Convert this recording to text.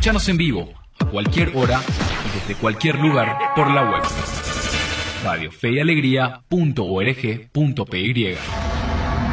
Escúchanos en vivo, a cualquier hora y desde cualquier lugar por la web. radiofeyalegría.org.py